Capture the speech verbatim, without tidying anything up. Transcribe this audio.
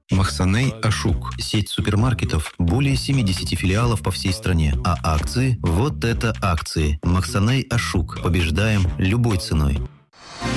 Махсаней Ашук. Сеть супермаркетов. Более семидесяти филиалов по всей стране. А акции? Вот это акции. Махсаней Ашук. Побеждаем любой ценой.